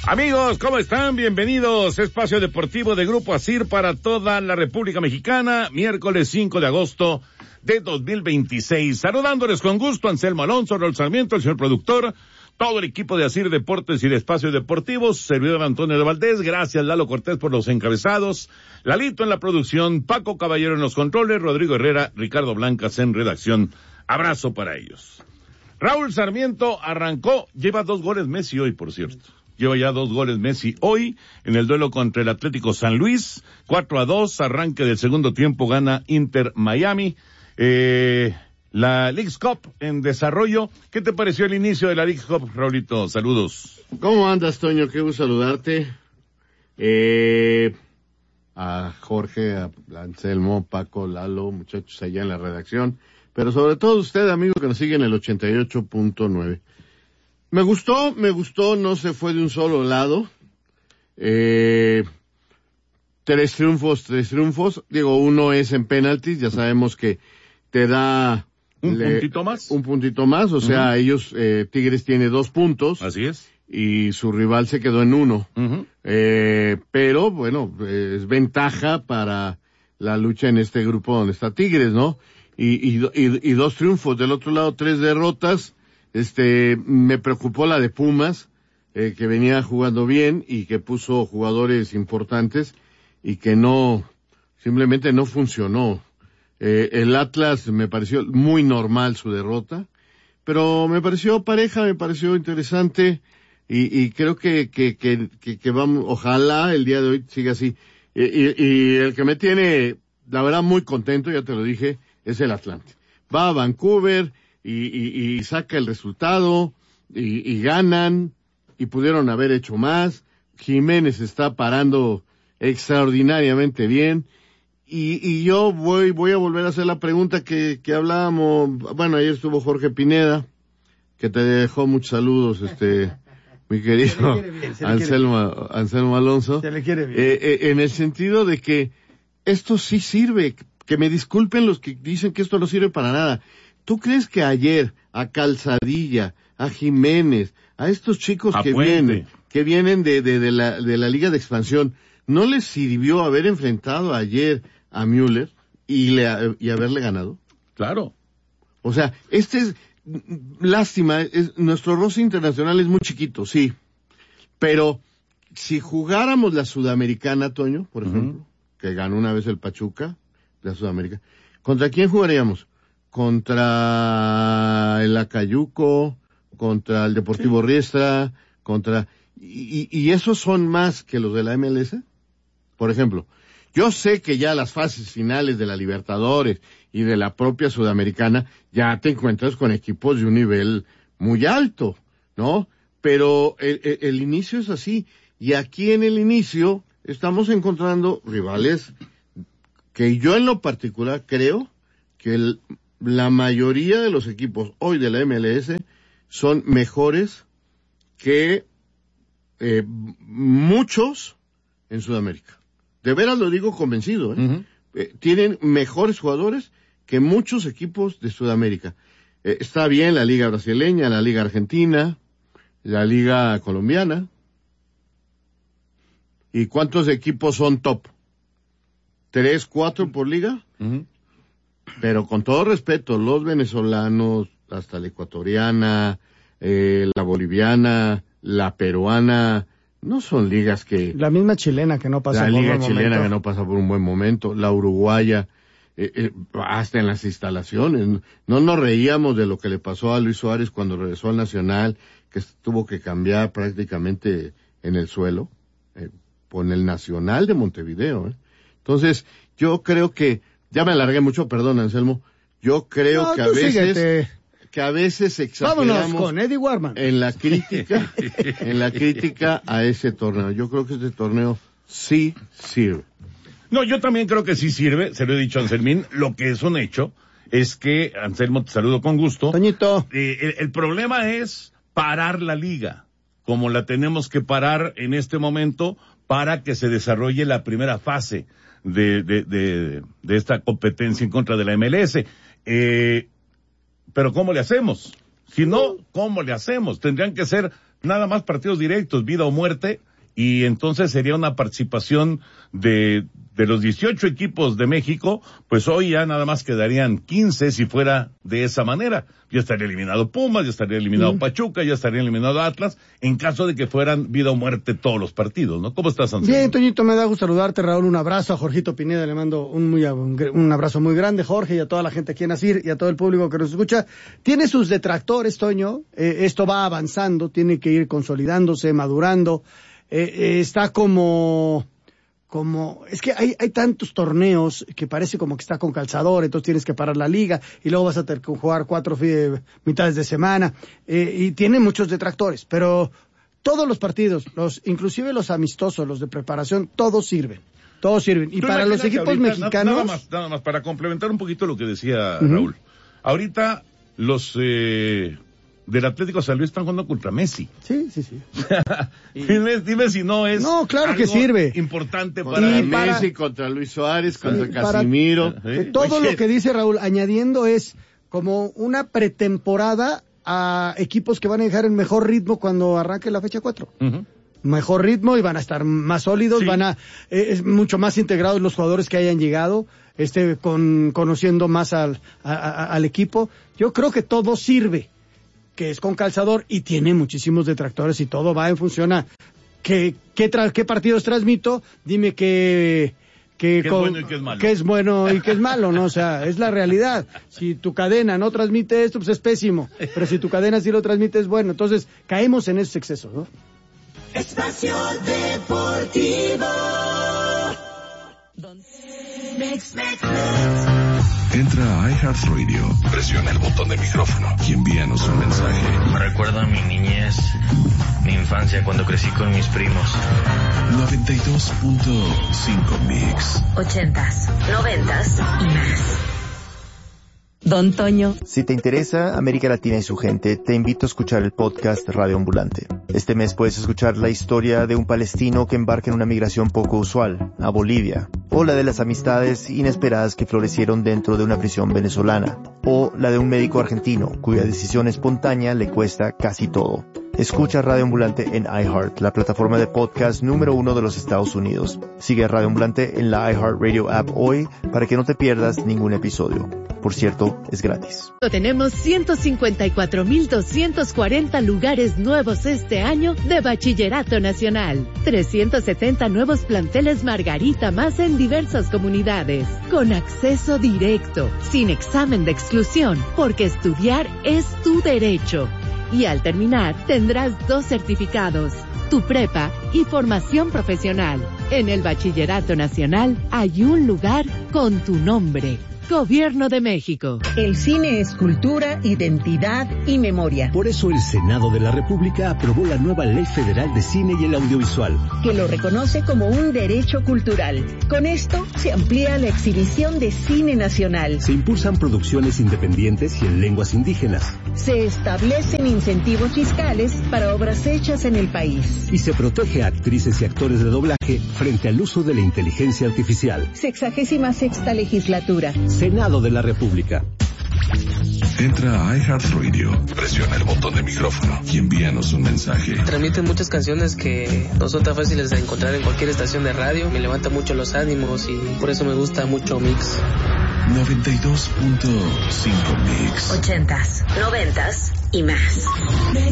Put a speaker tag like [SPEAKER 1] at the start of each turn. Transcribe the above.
[SPEAKER 1] Amigos, ¿cómo están? Bienvenidos. Espacio Deportivo de Grupo ASIR para toda la República Mexicana, miércoles 5 de agosto de 2026. Saludándoles con gusto, Anselmo Alonso, Raúl Sarmiento, el señor productor, todo el equipo de ASIR Deportes y de Espacio Deportivos, servidor Antonio de Valdés, gracias Lalo Cortés por los encabezados, Lalito en la producción, Paco Caballero en los controles, Rodrigo Herrera, Ricardo Blancas en redacción. Abrazo para ellos. Raúl Sarmiento arrancó, lleva 2 goles Messi hoy, por cierto. Lleva ya 2 goles Messi hoy en el duelo contra el Atlético San Luis, 4-2, arranque del segundo tiempo, gana Inter Miami. La Leagues Cup en desarrollo. ¿Qué te pareció el inicio de la Leagues Cup, Raulito? Saludos.
[SPEAKER 2] ¿Cómo andas, Toño? Qué gusto saludarte. A Jorge, a Anselmo, Paco, Lalo, muchachos allá en la redacción, pero sobre todo usted, amigo, que nos sigue en el 88.9. Me gustó, no se fue de un solo lado. 3 triunfos. Digo, uno es en penaltis, ya sabemos que te da
[SPEAKER 1] un puntito más,
[SPEAKER 2] o sea, ellos, Tigres tiene 2 puntos.
[SPEAKER 1] Así es.
[SPEAKER 2] Y su rival se quedó en 1.
[SPEAKER 1] Uh-huh.
[SPEAKER 2] Pero bueno, es ventaja para la lucha en este grupo donde está Tigres, ¿no? Y 2 triunfos. Del otro lado, 3 derrotas. Me preocupó la de Pumas, que venía jugando bien y que puso jugadores importantes y que simplemente no funcionó. El Atlas me pareció muy normal su derrota, pero me pareció pareja, me pareció interesante y creo que vamos, ojalá el día de hoy siga así. Y el que me tiene, la verdad, muy contento, ya te lo dije, es el Atlante. Va a Vancouver y saca el resultado y ganan y pudieron haber hecho más. Jiménez está parando extraordinariamente bien y yo voy a volver a hacer la pregunta que hablábamos. Bueno, ayer estuvo Jorge Pineda, que te dejó muchos saludos, mi querido Anselmo Alonso.
[SPEAKER 3] Se le quiere bien.
[SPEAKER 2] En el sentido de que esto sí sirve, que me disculpen los que dicen que esto no sirve para nada. ¿Tú crees que ayer a Calzadilla, a Jiménez, a estos chicos que vienen de la Liga de Expansión, no les sirvió haber enfrentado ayer a Müller y haberle ganado?
[SPEAKER 1] Claro.
[SPEAKER 2] O sea, lástima, nuestro roce internacional es muy chiquito, sí, pero si jugáramos la Sudamericana, Toño, por ejemplo, que ganó una vez el Pachuca, la Sudamericana, ¿contra quién jugaríamos? Contra el Acayuco, contra el Deportivo Riestra, y esos son más que los de la MLS. Por ejemplo, yo sé que ya las fases finales de la Libertadores y de la propia Sudamericana ya te encuentras con equipos de un nivel muy alto, ¿no? Pero el inicio es así, y aquí en el inicio estamos encontrando rivales que yo en lo particular creo que la mayoría de los equipos hoy de la MLS son mejores que muchos en Sudamérica. De veras lo digo convencido,
[SPEAKER 1] Uh-huh.
[SPEAKER 2] Tienen mejores jugadores que muchos equipos de Sudamérica. Está bien la Liga Brasileña, la Liga Argentina, la Liga Colombiana. ¿Y cuántos equipos son top? ¿3, 4 por liga?
[SPEAKER 1] Uh-huh.
[SPEAKER 2] Pero con todo respeto, los venezolanos, hasta la ecuatoriana, la boliviana, la peruana, no son ligas que...
[SPEAKER 3] La misma chilena que no pasa por un buen momento.
[SPEAKER 2] La liga chilena que no pasa por un buen momento, la uruguaya, hasta en las instalaciones. No nos reíamos de lo que le pasó a Luis Suárez cuando regresó al Nacional, que tuvo que cambiar prácticamente en el suelo, con el Nacional de Montevideo. Entonces, yo creo que... Ya me alargué mucho, perdón, Anselmo. Yo creo que a veces exageramos.
[SPEAKER 3] Vámonos con Eddie Warman.
[SPEAKER 2] En la crítica a ese torneo. Yo creo que este torneo sí sirve.
[SPEAKER 1] No, yo también creo que sí sirve, se lo he dicho a Anselmín. Lo que es un hecho es que, Anselmo, te saludo con gusto.
[SPEAKER 3] Toñito.
[SPEAKER 1] El problema es parar la liga, como la tenemos que parar en este momento para que se desarrolle la primera fase de esta competencia en contra de la MLS. Pero ¿cómo le hacemos? Si no, ¿cómo le hacemos? Tendrían que ser nada más partidos directos, vida o muerte, y entonces sería una participación de los 18 equipos de México, pues hoy ya nada más quedarían 15 si fuera de esa manera. Ya estaría eliminado Pumas, ya estaría eliminado Pachuca, ya estaría eliminado Atlas, en caso de que fueran vida o muerte todos los partidos, ¿no? ¿Cómo estás, Anselmo?
[SPEAKER 3] Bien, Toñito, me da gusto saludarte, Raúl, un abrazo. A Jorgito Pineda le mando un abrazo muy grande, Jorge, y a toda la gente aquí en Asir, y a todo el público que nos escucha. Tiene sus detractores, Toño, esto va avanzando, tiene que ir consolidándose, madurando, está como es que hay tantos torneos que parece como que está con calzador, entonces tienes que parar la liga y luego vas a tener que jugar 4 mitades de semana, y tiene muchos detractores, pero todos los partidos, inclusive los amistosos, los de preparación, todos sirven. Y para los equipos mexicanos...
[SPEAKER 1] Nada más, para complementar un poquito lo que decía Raúl. Ahorita los del Atlético San Luis están jugando contra Messi.
[SPEAKER 3] Sí.
[SPEAKER 1] Dime si no es...
[SPEAKER 3] No, claro que
[SPEAKER 1] algo
[SPEAKER 3] sirve.
[SPEAKER 1] Importante
[SPEAKER 2] contra Messi, contra Luis Suárez, contra Casimiro.
[SPEAKER 3] Todo lo que dice Raúl, añadiendo, es como una pretemporada a equipos que van a dejar en mejor ritmo cuando arranque la fecha 4. Mejor ritmo y van a estar más sólidos, es mucho más integrados los jugadores que hayan llegado, conociendo más al equipo. Yo creo que todo sirve, que es con calzador y tiene muchísimos detractores y todo va en función a qué partidos transmito, dime qué es bueno y qué es malo. Qué es bueno y qué es malo, ¿no? O sea, es la realidad. Si tu cadena no transmite esto, pues es pésimo, pero si tu cadena sí lo transmite, es bueno. Entonces, caemos en esos excesos, ¿no?
[SPEAKER 4] Espacio Deportivo.
[SPEAKER 5] Entra a iHeartRadio, presiona el botón de micrófono y envíanos un mensaje.
[SPEAKER 6] Me recuerda a mi niñez, mi infancia cuando crecí con mis primos.
[SPEAKER 5] 92.5 Mix.
[SPEAKER 7] 80s, 90s y más. Don Toño.
[SPEAKER 8] Si te interesa América Latina y su gente, te invito a escuchar el podcast Radio Ambulante. Este mes puedes escuchar la historia de un palestino que embarca en una migración poco usual, a Bolivia, o la de las amistades inesperadas que florecieron dentro de una prisión venezolana, o la de un médico argentino cuya decisión espontánea le cuesta casi todo. Escucha Radio Ambulante en iHeart, la plataforma de podcast número 1 de los Estados Unidos. Sigue a Radio Ambulante en la iHeartRadio app hoy para que no te pierdas ningún episodio. Por cierto, es gratis.
[SPEAKER 9] Tenemos 154,240 lugares nuevos este año de Bachillerato Nacional. 370 nuevos planteles Margarita más en diversas comunidades. Con acceso directo, sin examen de exclusión, porque estudiar es tu derecho. Y al terminar, tendrás 2 certificados, tu prepa y formación profesional. En el Bachillerato Nacional hay un lugar con tu nombre. Gobierno de México.
[SPEAKER 10] El cine es cultura, identidad y memoria.
[SPEAKER 11] Por eso el Senado de la República aprobó la nueva Ley Federal de Cine y el Audiovisual,
[SPEAKER 10] que lo reconoce como un derecho cultural. Con esto se amplía la exhibición de cine nacional.
[SPEAKER 11] Se impulsan producciones independientes y en lenguas indígenas.
[SPEAKER 10] Se establecen incentivos fiscales para obras hechas en el país.
[SPEAKER 11] Y se protege a actrices y actores de doblaje frente al uso de la inteligencia artificial.
[SPEAKER 10] 66ª legislatura.
[SPEAKER 11] Senado de la República.
[SPEAKER 5] Entra a iHeartRadio, presiona el botón de micrófono y envíanos un mensaje.
[SPEAKER 12] Transmiten muchas canciones que no son tan fáciles de encontrar en cualquier estación de radio. Me levanta mucho los ánimos y por eso me gusta mucho Mix.
[SPEAKER 5] 92.5 Mix.
[SPEAKER 7] 80s, 90s y más.